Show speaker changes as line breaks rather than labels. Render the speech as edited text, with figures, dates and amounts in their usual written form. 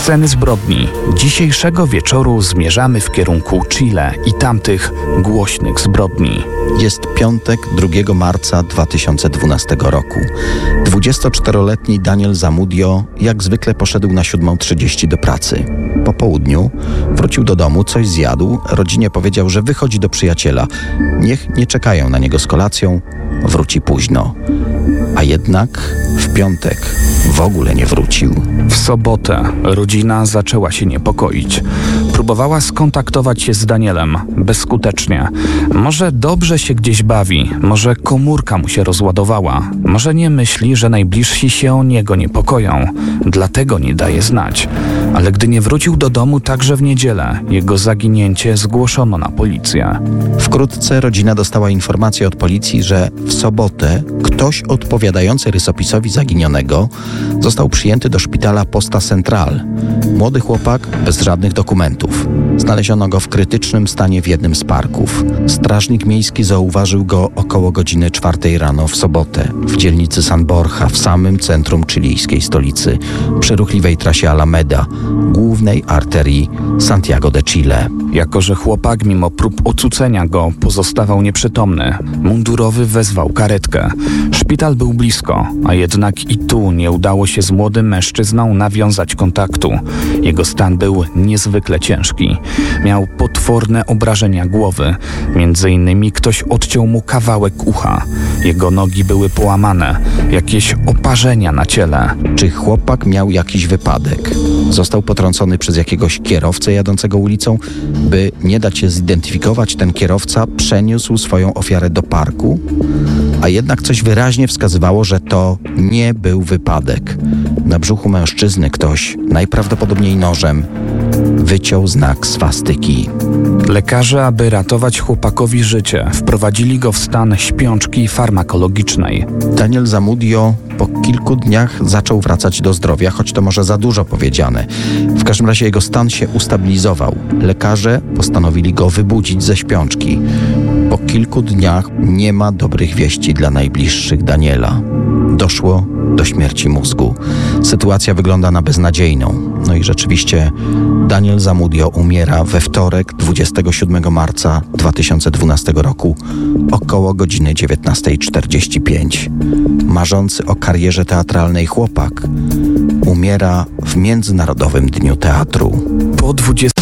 Sceny zbrodni. Dzisiejszego wieczoru zmierzamy w kierunku Chile i tamtych głośnych zbrodni.
Jest piątek, 2 marca 2012 roku. 24-letni Daniel Zamudio jak zwykle poszedł na 7:30 do pracy. Po południu wrócił do domu, coś zjadł, rodzinie powiedział, że wychodzi do przyjaciela. Niech nie czekają na niego z kolacją, wróci późno. A jednak w piątek w ogóle nie wrócił.
W sobotę rodzina zaczęła się niepokoić. Próbowała skontaktować się z Danielem, bezskutecznie. Może dobrze się gdzieś bawi, może komórka mu się rozładowała, może nie myśli, że najbliżsi się o niego niepokoją, dlatego nie daje znać. Ale gdy nie wrócił do domu także w niedzielę, jego zaginięcie zgłoszono na policję.
Wkrótce rodzina dostała informację od policji, że w sobotę ktoś odpowiadający rysopisowi zaginionego został przyjęty do szpitala Posta Central. Młody chłopak bez żadnych dokumentów. Znaleziono go w krytycznym stanie w jednym z parków. Strażnik miejski zauważył go około godziny 4 rano w sobotę w dzielnicy San Borja, w samym centrum chilijskiej stolicy, przy ruchliwej trasie Alameda, głównej arterii Santiago de Chile.
Jako że chłopak mimo prób ocucenia go pozostawał nieprzytomny, mundurowy wezwał karetkę. Szpital był blisko, a jednak i tu nie udało się z młodym mężczyzną nawiązać kontaktu. Jego stan był niezwykle ciężki. Miał potworne obrażenia głowy. Między innymi ktoś odciął mu kawałek ucha. Jego nogi były połamane. Jakieś oparzenia na ciele.
Czy chłopak miał jakiś wypadek? Został potrącony przez jakiegoś kierowcę jadącego ulicą? By nie dać się zidentyfikować, ten kierowca przeniósł swoją ofiarę do parku? A jednak coś wyraźnie wskazywało, że to nie był wypadek. Na brzuchu mężczyzny ktoś, najprawdopodobniej nożem, wyciął znak swastyki.
Lekarze, aby ratować chłopakowi życie, wprowadzili go w stan śpiączki farmakologicznej.
Daniel Zamudio po kilku dniach zaczął wracać do zdrowia, choć to może za dużo powiedziane. W każdym razie jego stan się ustabilizował. Lekarze postanowili go wybudzić ze śpiączki. Po kilku dniach nie ma dobrych wieści dla najbliższych Daniela. Doszło do śmierci mózgu. Sytuacja wygląda na beznadziejną. No i rzeczywiście Daniel Zamudio umiera we wtorek, 27 marca 2012 roku około godziny 19:45. Marzący o karierze teatralnej chłopak umiera w Międzynarodowym Dniu Teatru.
Po 20